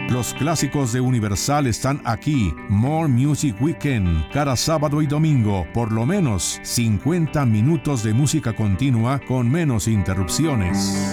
Los clásicos de Universal están aquí. More Music Weekend. Cada sábado y domingo, por lo menos 50 minutos de música continua con menos interrupciones.